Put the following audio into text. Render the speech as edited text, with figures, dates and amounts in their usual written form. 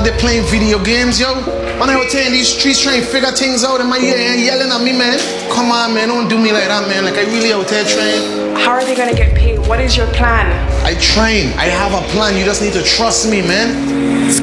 out there playing video games, yo. Man, I was in these streets trying to figure things out in my ear and yelling at me, man. Come on, man, don't do me like that, man. Like, I really out there trying. How are they gonna get paid? What is your plan? I train. I have a plan. You just need to trust me, man.